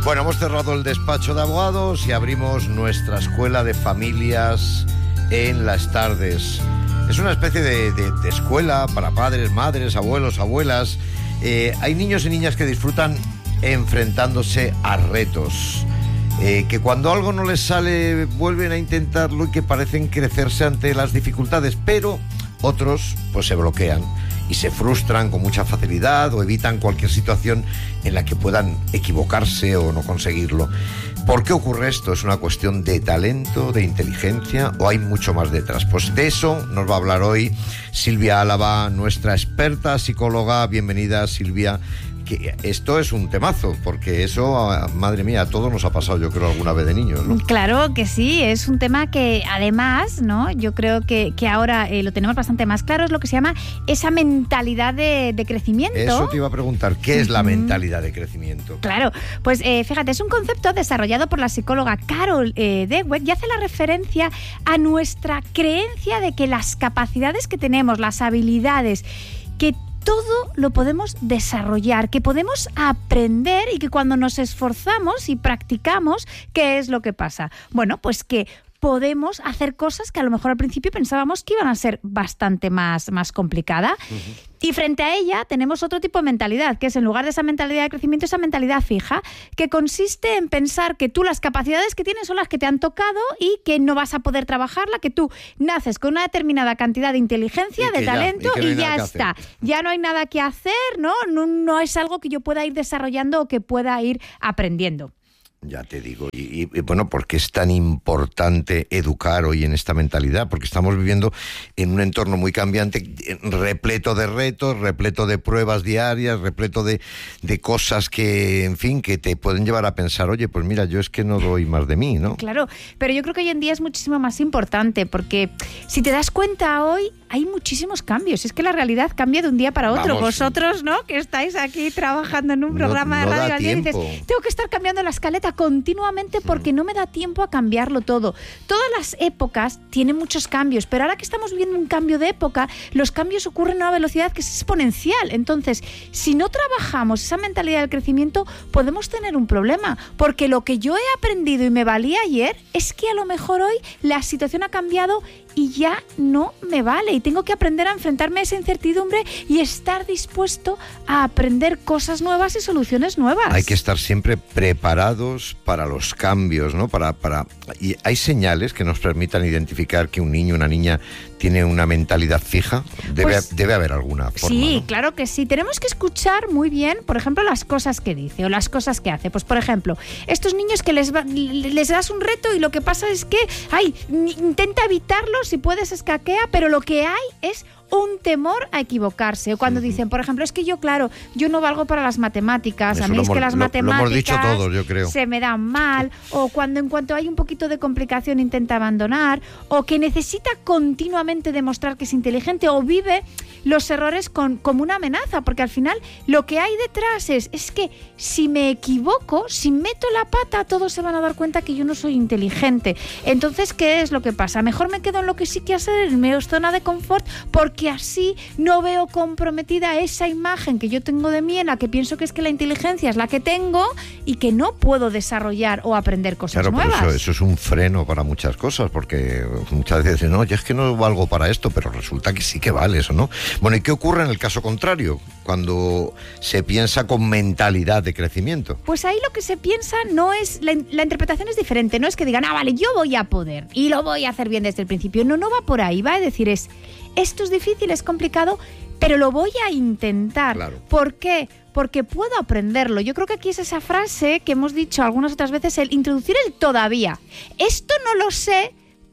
Bueno, hemos cerrado el despacho de abogados y abrimos nuestra escuela de familias en las tardes. Es una especie de escuela para padres, madres, abuelos, abuelas. Hay niños y niñas que disfrutan enfrentándose a retos. Que cuando algo no les sale vuelven a intentarlo y que parecen crecerse ante las dificultades, pero otros pues se bloquean y se frustran con mucha facilidad o evitan cualquier situación en la que puedan equivocarse o no conseguirlo. ¿Por qué ocurre esto? ¿Es una cuestión de talento, de inteligencia o hay mucho más detrás? Pues de eso nos va a hablar hoy Silvia Álava, nuestra experta psicóloga. Bienvenida, Silvia. Que esto es un temazo, porque eso, madre mía, a todos nos ha pasado, yo creo, alguna vez de niños, ¿no? Claro que sí, es un tema que además, ¿no? Yo creo que ahora lo tenemos bastante más claro, es lo que se llama esa mentalidad de crecimiento. Eso te iba a preguntar, ¿qué es la mentalidad de crecimiento? Claro, pues fíjate, es un concepto desarrollado por la psicóloga Carol Dweck y hace la referencia a nuestra creencia de que las capacidades que tenemos, las habilidades, que todo lo podemos desarrollar, que podemos aprender y que cuando nos esforzamos y practicamos, ¿qué es lo que pasa? Bueno, pues que podemos hacer cosas que a lo mejor al principio pensábamos que iban a ser bastante más complicadas. Y frente a ella tenemos otro tipo de mentalidad, que es en lugar de esa mentalidad de crecimiento, esa mentalidad fija, que consiste en pensar que tú las capacidades que tienes son las que te han tocado y que no vas a poder trabajarla, que tú naces con una determinada cantidad de inteligencia, de talento y ya está. Ya no hay nada que hacer, ¿no? No es algo que yo pueda ir desarrollando o que pueda ir aprendiendo. Ya te digo, y bueno, ¿por qué es tan importante educar hoy en esta mentalidad? Porque estamos viviendo en un entorno muy cambiante, repleto de retos, repleto de pruebas diarias, repleto de cosas que, en fin, que te pueden llevar a pensar, oye, pues mira, yo es que no doy más de mí, ¿no? Claro, pero yo creo que hoy en día es muchísimo más importante, porque si te das cuenta hoy, hay muchísimos cambios. Es que la realidad cambia de un día para otro. Vamos, vosotros, ¿no? Que estáis aquí trabajando en un programa de radio al día y dices, tengo que estar cambiando la escaleta continuamente porque no me da tiempo a cambiarlo todo. Todas las épocas tienen muchos cambios, pero ahora que estamos viviendo un cambio de época, los cambios ocurren a una velocidad que es exponencial. Entonces, si no trabajamos esa mentalidad del crecimiento, podemos tener un problema, porque lo que yo he aprendido y me valía ayer es que a lo mejor hoy la situación ha cambiado y ya no me vale y tengo que aprender a enfrentarme a esa incertidumbre y estar dispuesto a aprender cosas nuevas y soluciones nuevas. Hay que estar siempre preparados para los cambios, ¿no? Y hay señales que nos permitan identificar que un niño, una niña tiene una mentalidad fija. Debe haber alguna forma. Sí, ¿no? claro que sí. Tenemos que escuchar muy bien, por ejemplo, las cosas que dice o las cosas que hace. Pues, por ejemplo, estos niños que les das un reto y lo que pasa es que, intenta evitarlo, si puedes escaquea, pero lo que hay es un temor a equivocarse. O cuando dicen, por ejemplo, es que yo no valgo para las matemáticas, a mí es que las matemáticas lo hemos dicho todos, yo creo. Se me dan mal, o cuando en cuanto hay un poquito de complicación intenta abandonar, o que necesita continuamente demostrar que es inteligente, o vive los errores como una amenaza, porque al final lo que hay detrás es que si me equivoco, si meto la pata, todos se van a dar cuenta que yo no soy inteligente. Entonces, ¿qué es lo que pasa? Mejor me quedo en lo que sí que hacer, en mi zona de confort, porque así no veo comprometida esa imagen que yo tengo de mí, en la que pienso que es que la inteligencia es la que tengo y que no puedo desarrollar o aprender cosas nuevas. Claro, pero eso es un freno para muchas cosas, porque muchas veces dicen, no, yo es que no valgo para esto, pero resulta que sí que vale eso, ¿no? Bueno, ¿y qué ocurre en el caso contrario, cuando se piensa con mentalidad de crecimiento? Pues ahí lo que se piensa no es, la interpretación es diferente, no es que digan, vale, yo voy a poder y lo voy a hacer bien desde el principio. No va por ahí, va a decir esto es difícil, es complicado, pero lo voy a intentar. Claro. ¿Por qué? Porque puedo aprenderlo. Yo creo que aquí es esa frase que hemos dicho algunas otras veces, el introducir el todavía. Esto no lo sé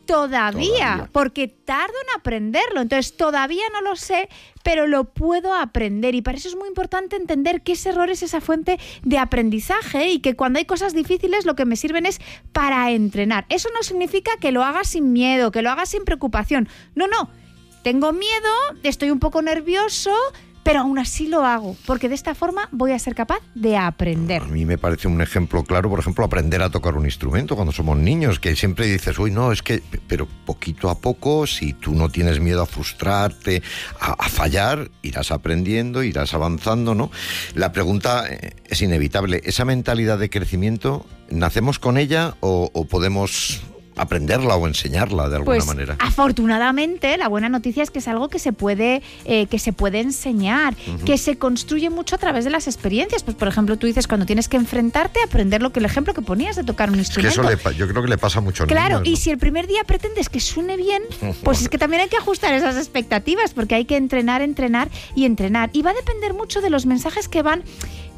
todavía, porque tardo en aprenderlo. Entonces, todavía no lo sé, pero lo puedo aprender. Y para eso es muy importante entender que ese error es esa fuente de aprendizaje y que cuando hay cosas difíciles lo que me sirven es para entrenar. Eso no significa que lo hagas sin miedo, que lo hagas sin preocupación. No. Tengo miedo, estoy un poco nervioso, pero aún así lo hago, porque de esta forma voy a ser capaz de aprender. A mí me parece un ejemplo claro, por ejemplo, aprender a tocar un instrumento cuando somos niños, que siempre dices, uy, no, es que, pero poquito a poco, si tú no tienes miedo a frustrarte, a fallar, irás aprendiendo, irás avanzando, ¿no? La pregunta es inevitable, ¿esa mentalidad de crecimiento, nacemos con ella o podemos aprenderla o enseñarla de alguna manera? Afortunadamente, la buena noticia es que es algo que se puede enseñar, que se construye mucho a través de las experiencias. Pues, por ejemplo, tú dices, cuando tienes que enfrentarte, aprender el ejemplo que ponías de tocar un instrumento. Es que eso yo creo que le pasa mucho a Claro, niños, ¿no? Y si el primer día pretendes que suene bien, pues es que también hay que ajustar esas expectativas, porque hay que entrenar y entrenar. Y va a depender mucho de los mensajes que van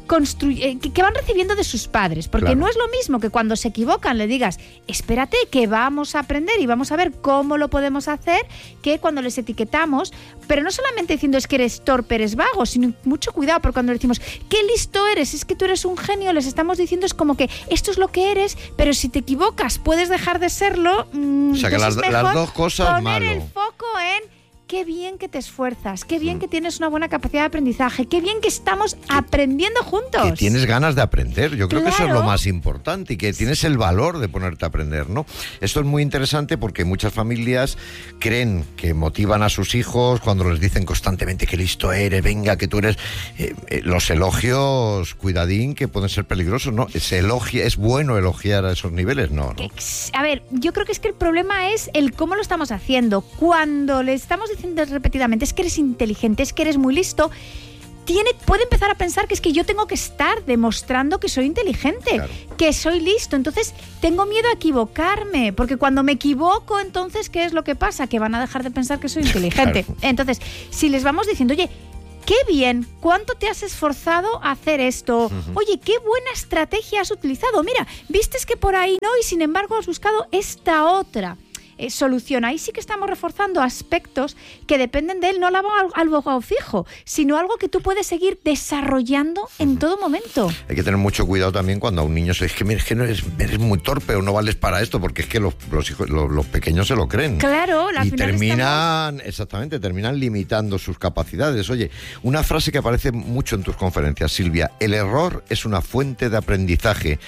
recibiendo de sus padres, porque no es lo mismo que cuando se equivocan le digas, espérate que vamos a aprender y vamos a ver cómo lo podemos hacer, que cuando les etiquetamos, pero no solamente diciendo es que eres torpe, eres vago, sino mucho cuidado, porque cuando le decimos qué listo eres, es que tú eres un genio, les estamos diciendo es como que esto es lo que eres, pero si te equivocas puedes dejar de serlo. O sea que las dos cosas poner malo. El foco en qué bien que te esfuerzas, qué bien que tienes una buena capacidad de aprendizaje, qué bien que estamos aprendiendo juntos. Que tienes ganas de aprender, yo creo que eso es lo más importante y que tienes el valor de ponerte a aprender, ¿no? Esto es muy interesante porque muchas familias creen que motivan a sus hijos cuando les dicen constantemente qué listo eres, venga, que tú eres... los elogios, cuidadín, que pueden ser peligrosos, ¿no? Es bueno elogiar a esos niveles, ¿no? A ver, yo creo que es que el problema es el cómo lo estamos haciendo. Cuando le estamos diciendo repetidamente es que eres inteligente, es que eres muy listo, puede empezar a pensar que es que yo tengo que estar demostrando que soy inteligente, que soy listo, entonces tengo miedo a equivocarme, porque cuando me equivoco, entonces ¿qué es lo que pasa? Que van a dejar de pensar que soy inteligente. Entonces, si les vamos diciendo, oye, qué bien, ¿cuánto te has esforzado a hacer esto? Oye, qué buena estrategia has utilizado, mira, vistes que por ahí no y sin embargo has buscado esta otra solución. Ahí sí que estamos reforzando aspectos que dependen de él, no algo fijo, sino algo que tú puedes seguir desarrollando en todo momento. Hay que tener mucho cuidado también cuando a un niño se dice que no eres muy torpe o no vales para esto, porque es que los pequeños se lo creen. Claro, y terminan limitando sus capacidades. Oye, una frase que aparece mucho en tus conferencias, Silvia: el error es una fuente de aprendizaje.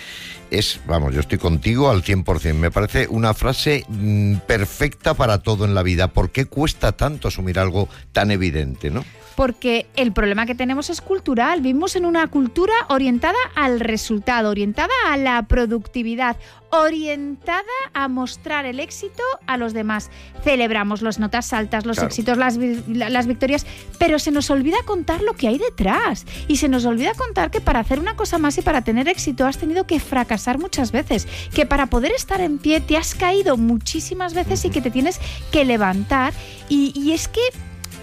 Yo estoy contigo al 100%. Me parece una frase perfecta para todo en la vida. ¿Por qué cuesta tanto asumir algo tan evidente, no? Porque el problema que tenemos es cultural. Vivimos en una cultura orientada al resultado, orientada a la productividad, orientada a mostrar el éxito a los demás. Celebramos las notas altas, los éxitos, las victorias, pero se nos olvida contar lo que hay detrás. Y se nos olvida contar que para hacer una cosa más y para tener éxito has tenido que fracasar muchas veces, que para poder estar en pie te has caído muchísimas veces y que te tienes que levantar. Y es que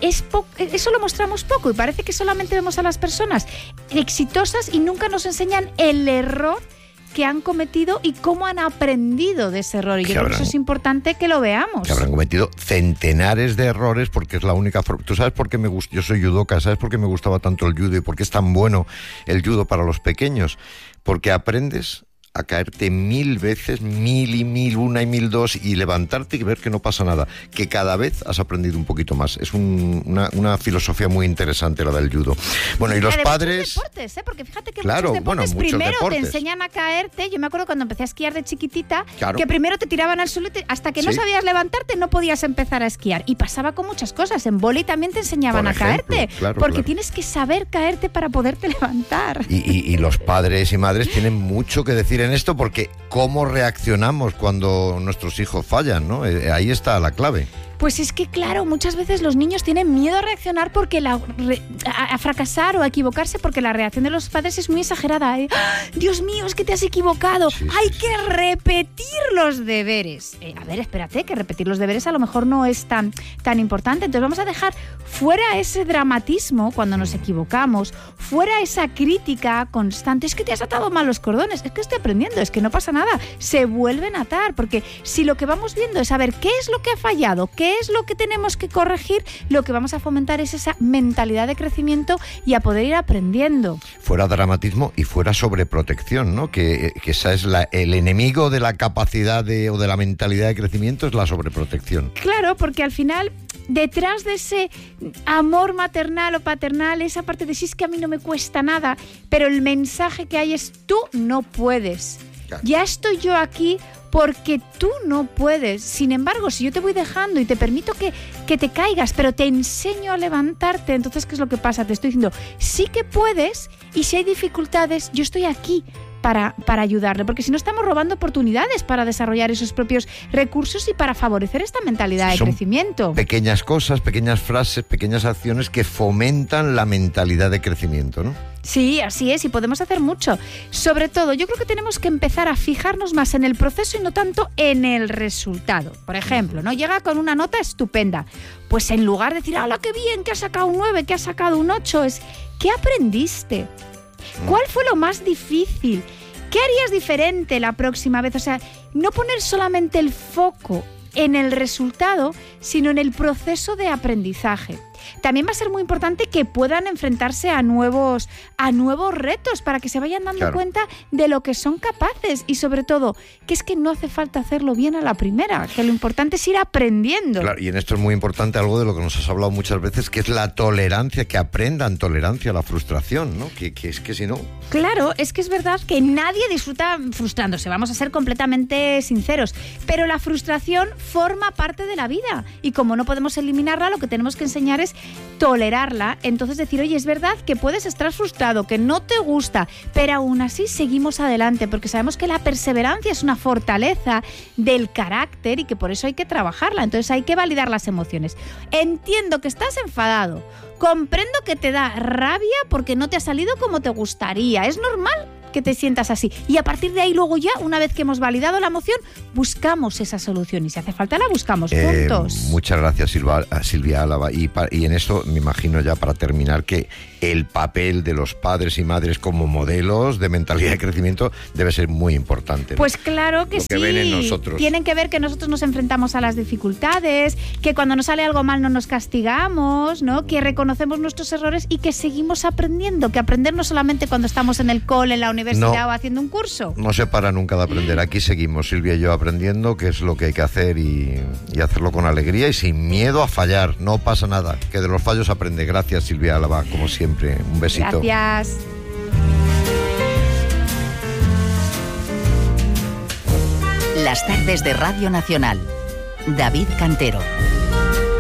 eso lo mostramos poco y parece que solamente vemos a las personas exitosas y nunca nos enseñan el error que han cometido y cómo han aprendido de ese error. Y yo creo que eso es importante que lo veamos. Que habrán cometido centenares de errores porque es la única forma. ¿Tú sabes por qué yo soy judoka? ¿Sabes por qué me gustaba tanto el judo y por qué es tan bueno el judo para los pequeños? Porque aprendes a caerte 1000 veces, 1000 y 1000, 1 y 1002 y levantarte y ver que no pasa nada, que cada vez has aprendido un poquito más. Es una filosofía muy interesante la del judo. Bueno, y los padres... Muchos deportes, porque fíjate que muchos deportes primero te enseñan a caerte. Yo me acuerdo cuando empecé a esquiar de chiquitita, que primero te tiraban al suelo hasta que no sabías levantarte no podías empezar a esquiar. Y pasaba con muchas cosas. En vóley también te enseñaban a caerte, porque tienes que saber caerte para poderte levantar. Y los padres y madres tienen mucho que decir en esto, porque cómo reaccionamos cuando nuestros hijos fallan, ¿no? Ahí está la clave. Pues es que, claro, muchas veces los niños tienen miedo a reaccionar a fracasar o a equivocarse, porque la reacción de los padres es muy exagerada. ¡Ah, Dios mío, es que te has equivocado! Hay que repetir los deberes. A ver, espérate, que repetir los deberes a lo mejor no es tan importante. Entonces vamos a dejar fuera ese dramatismo cuando nos equivocamos, fuera esa crítica constante. Es que te has atado mal los cordones, es que estoy aprendiendo, es que no pasa nada. Se vuelven a atar, porque si lo que vamos viendo es a ver qué es lo que ha fallado, qué ¿qué es lo que tenemos que corregir? Lo que vamos a fomentar es esa mentalidad de crecimiento y a poder ir aprendiendo. Fuera dramatismo y fuera sobreprotección, ¿no? Que esa es el enemigo de la capacidad o de la mentalidad de crecimiento, es la sobreprotección. Claro, porque al final, detrás de ese amor maternal o paternal, esa parte de sí, es que a mí no me cuesta nada, pero el mensaje que hay es: tú no puedes. Claro. Ya estoy yo aquí porque tú no puedes. Sin embargo, si yo te voy dejando y te permito que te caigas, pero te enseño a levantarte, entonces, ¿qué es lo que pasa? Te estoy diciendo, sí que puedes, y si hay dificultades, yo estoy aquí para ayudarle, porque si no estamos robando oportunidades para desarrollar esos propios recursos y para favorecer esta mentalidad de crecimiento. Pequeñas cosas, pequeñas frases, pequeñas acciones que fomentan la mentalidad de crecimiento, ¿no? Sí, así es, y podemos hacer mucho. Sobre todo, yo creo que tenemos que empezar a fijarnos más en el proceso y no tanto en el resultado. Por ejemplo, ¿no? Llega con una nota estupenda. Pues en lugar de decir, ¡hala, qué bien, que has sacado un 9, que has sacado un 8! Es, ¿qué aprendiste? ¿Cuál fue lo más difícil? ¿Qué harías diferente la próxima vez? O sea, no poner solamente el foco en el resultado, sino en el proceso de aprendizaje. También va a ser muy importante que puedan enfrentarse a nuevos retos para que se vayan dando cuenta de lo que son capaces y, sobre todo, que es que no hace falta hacerlo bien a la primera, que lo importante es ir aprendiendo. Claro, y en esto es muy importante algo de lo que nos has hablado muchas veces, que es la tolerancia, que aprendan tolerancia a la frustración, ¿no? Que es que si no... Claro, es que es verdad que nadie disfruta frustrándose, vamos a ser completamente sinceros, pero la frustración forma parte de la vida y como no podemos eliminarla, lo que tenemos que enseñar es tolerarla. Entonces decir, oye, es verdad que puedes estar frustrado, que no te gusta, pero aún así seguimos adelante, porque sabemos que la perseverancia es una fortaleza del carácter y que por eso hay que trabajarla. Entonces hay que validar las emociones. Entiendo que estás enfadado, comprendo que te da rabia porque no te ha salido como te gustaría, es normal que te sientas así. Y a partir de ahí, luego ya, una vez que hemos validado la emoción, buscamos esa solución. Y si hace falta, la buscamos juntos. Muchas gracias, Silvia Álava. Y en esto me imagino ya, para terminar, que el papel de los padres y madres como modelos de mentalidad de crecimiento debe ser muy importante, ¿no? Pues claro que sí. Lo que ven en nosotros. Tienen que ver que nosotros nos enfrentamos a las dificultades, que cuando nos sale algo mal no nos castigamos, ¿no? Que reconocemos nuestros errores y que seguimos aprendiendo. Que aprender no solamente cuando estamos en el cole, en la universidad o haciendo un curso. No se para nunca de aprender. Aquí seguimos, Silvia y yo, aprendiendo qué es lo que hay que hacer y hacerlo con alegría y sin miedo a fallar. No pasa nada, que de los fallos aprende. Gracias, Silvia Álava, como siempre. Un besito. Gracias. Las tardes de Radio Nacional. David Cantero.